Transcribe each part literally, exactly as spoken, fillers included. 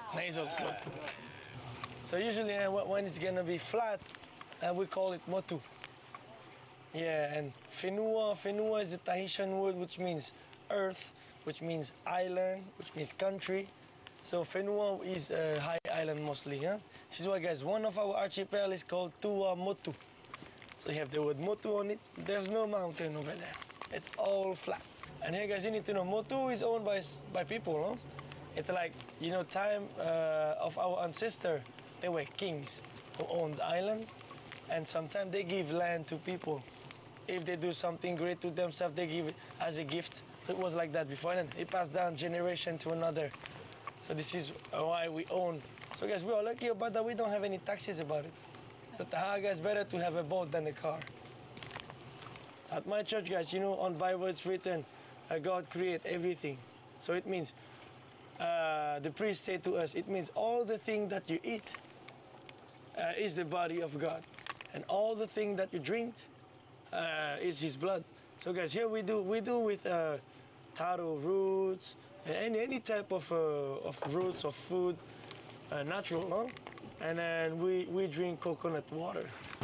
nasal flute. So usually uh, when it's gonna be flat, uh, we call it motu. Yeah, and Whenua, Whenua is the Tahitian word which means earth, which means island, which means country. So Whenua is a high island mostly. Huh? This is why, guys, one of our archipel is called Tuamotu. So you have the word motu on it. There's no mountain over there. It's all flat. And here, guys, you need to know, motu is owned by by people. Huh? It's like, you know, time uh, of our ancestor, they were kings who owns island, and sometimes they give land to people. If they do something great to themselves, they give it as a gift. So it was like that before, and it passed down generation to another. So this is why we own. So guys, we are lucky about that we don't have any taxes about it. But the Haga is better to have a boat than a car. So at my church, guys, you know, on Bible it's written, uh, God create everything. So it means, uh, the priest say to us, it means all the thing that you eat uh, is the body of God. And all the thing that you drink uh, is his blood. So guys, here we do we do with uh, taro roots, any any type of uh, of roots of food, uh, natural, no? And then we we drink coconut water.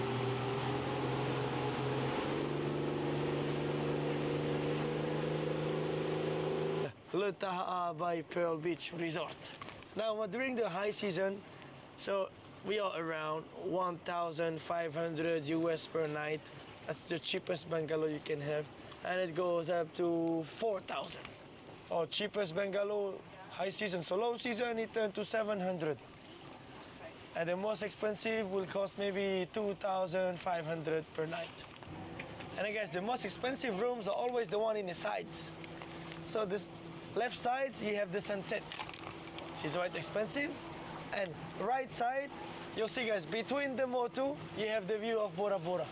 Le Taha'a by Pearl Beach Resort. Now during the high season, so we are around one thousand five hundred U S per night. That's the cheapest bungalow you can have. And it goes up to four thousand. Or cheapest bungalow, high season. So low season, it turned to seven hundred. And the most expensive will cost maybe two thousand five hundred per night. And I guess the most expensive rooms are always the one in the sides. So this left side, you have the sunset. This is why it's expensive. And right side, you'll see, guys, between the motu, you have the view of Bora Bora.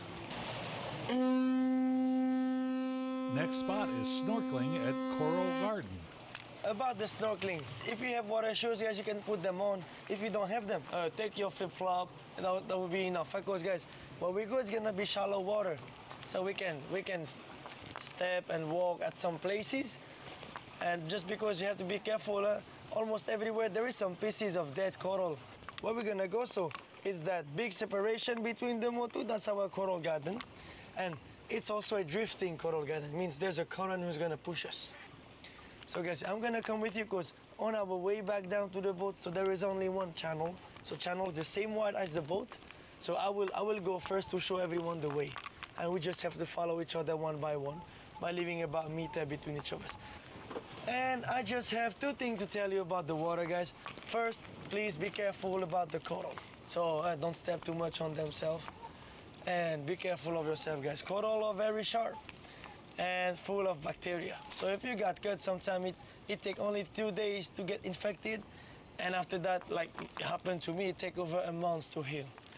Next spot is snorkeling at Coral Garden. About the snorkeling, if you have water shoes, guys, you can put them on. If you don't have them, uh, take your flip-flop, and that, that will be enough. Because, guys, where we go is gonna be shallow water, so we can we can step and walk at some places. And just because you have to be careful, uh, almost everywhere there is some pieces of dead coral. Where we're gonna go, so it's that big separation between the motu. That's our coral garden, and it's also a drifting coral garden. It means there's a current who's gonna push us. So guys, I'm gonna come with you because on our way back down to the boat, so there is only one channel. So channel is the same wide as the boat. So I will I will go first to show everyone the way, and we just have to follow each other one by one by leaving about a meter between each of us. And I just have two things to tell you about the water, guys. First, please be careful about the coral. So uh, don't step too much on themselves. And be careful of yourself, guys. Coral are very sharp and full of bacteria. So if you got cut, sometimes it, it takes only two days to get infected. And after that, like it happened to me, it takes over a month to heal.